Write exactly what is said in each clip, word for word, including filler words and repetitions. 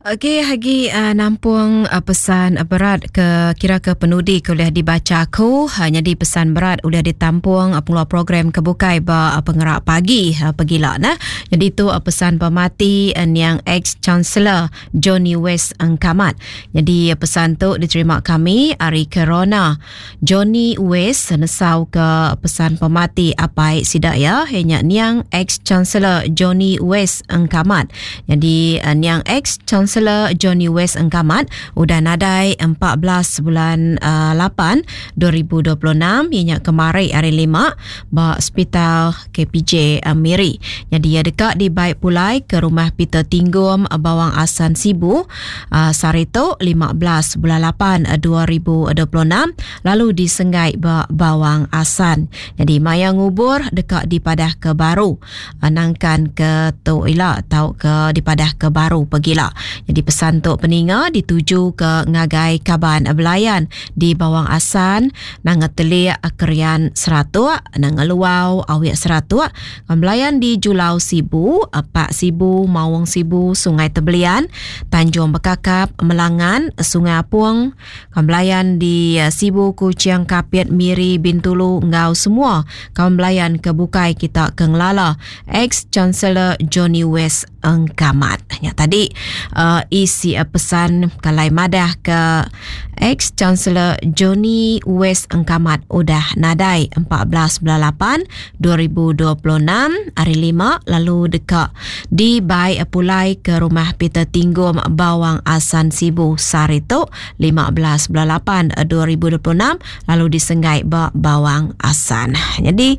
Okey, hagi uh, nampung uh, pesan uh, berat ke kira ke penudi kuliah dibaca aku. Hanya di pesan berat udah ditampung uh, pengeluar program kebukai ba uh, pengerak pagi uh, pergila nah. Jadi itu uh, pesan pemati uh, yang ex-chancellor Johnny West Engkamat. Jadi uh, pesan tu diterima kami hari Corona. Johnny West nesau ke pesan pemati apa sidak ya. Hanya niang ex-chancellor Johnny West Engkamat. Jadi uh, niang ex-chancellor Johnny West Engkamat udah nadai empat belas bulan uh, lapan dua ribu dua puluh enam ianya kemarin hari lima ba hospital K P J uh, Miri. Jadi ia dekat di Baik Pulai ke rumah Peter Tinggum uh, Bawang Asan Sibu uh, Sarito lima belas bulan lapan uh, dua ribu dua puluh enam lalu disenggai ba Bawang Asan. Jadi mayang ngubur dekat di Padah Kebaru uh, nangkan ke Toila atau ke di Padah Kebaru pergila. Jadi pesan tu peninga dituju ke Ngagai Kaban Belayan di Bawang Asan nang telik Kerian Seratua nang Luau Awik Seratua Belayan di Julau Sibu Pak Sibu Mawang Sibu Sungai Tebelian Tanjung Bekakap Melangan Sungai Apung Belayan di Sibu Kuciang Kapit Miri Bintulu Ngau semua Belayan kebukai kita ke Ngelala ex-chancellor Johnny West Engkamat. Ya tadi uh, isi uh, pesan kalai madah ke ex-chancellor Johnny West Engkamat udah nadai empat belas bulan lapan dua ribu dua puluh enam hari lima lalu dekat di Baik Pulai ke rumah Peter Tinggum Bawang Asan Sibu Sarito lima belas bulan lapan dua ribu dua puluh enam lalu disenggai ba Bawang Asan. Jadi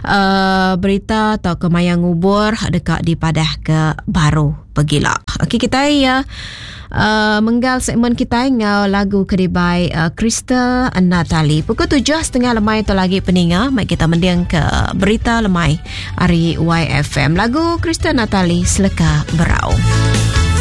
uh, berita atau kemayang ngubur dekat di Padah ke Baru pergila. Okey, kita ya uh, menggal segmen kita ngau lagu kedibai uh, Crystal Natali. Pukul tujuh setengah lemai tu lagi peninga. Mari kita mendiang ke berita lemai hari Y F M. Lagu Crystal Natali Seleka Berau.